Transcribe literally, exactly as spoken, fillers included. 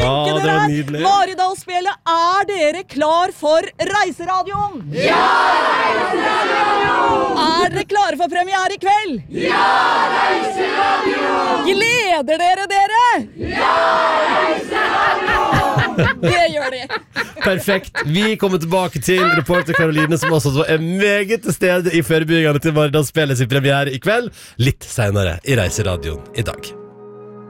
flinke Ja, det dere var er. nydelig. Maridalsspillet, er dere klar for Reiseradioen? Ja, Reiseradioen! Er dere klare for premiere i kveld? Ja, Reiseradioen! Gleder dere dere? Ja, Reiseradioen! Det gjør de. Perfekt. Vi kommer tilbake til reporter Karoline, som også er meget til stede i forberedelsene til Maridalsspillet sin premiere i kveld. Litt senere i Reiseradioen i dag.